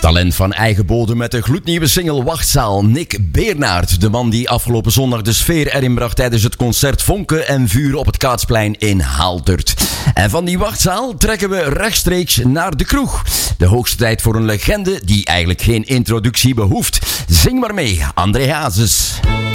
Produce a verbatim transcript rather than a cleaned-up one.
Talent van eigen bodem met de gloednieuwe single Wachtzaal. Nick Beernaert, de man die afgelopen zondag de sfeer erin bracht tijdens het concert Vonken en Vuur op het Kaatsplein in Haaldert. En van die Wachtzaal trekken we rechtstreeks naar de kroeg. De hoogste tijd voor een legende die eigenlijk geen introductie behoeft. Zing maar mee, André Hazes.